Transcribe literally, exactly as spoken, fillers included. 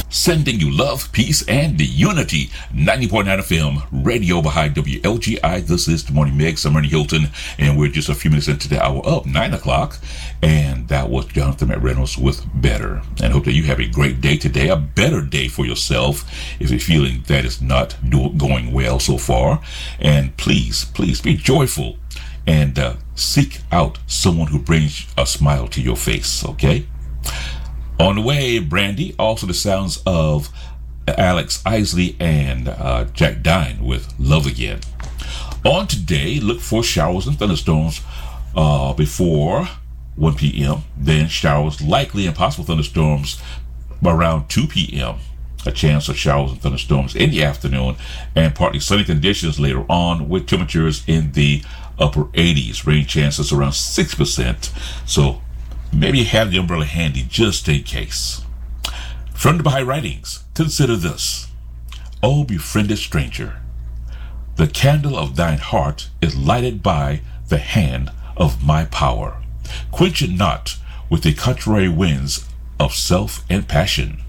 Sending you love, peace, and unity. ninety point nine F M, radio behind W L G I. This is the Morning Mix. I'm Ernie Hilton, and we're just a few minutes into the hour of nine o'clock. And that was Jonathan McReynolds with Better. And hope that you have a great day today, a better day for yourself if you're feeling that it's not do- going well so far. And please, please be joyful and uh, seek out someone who brings a smile to your face, okay? On the way, Brandy, also the sounds of Alex Isley and uh, Jack Dine with Love Again. On today, look for showers and thunderstorms uh, before one p.m. Then showers, likely and possible thunderstorms around two p.m. A chance of showers and thunderstorms in the afternoon, and partly sunny conditions later on with temperatures in the upper eighties. Rain chances around six percent. So maybe have the umbrella handy just in case. From the Baha'i Writings, consider this. O befriended stranger, the candle of thine heart is lighted by the hand of my power. Quench it not with the contrary winds of self and passion.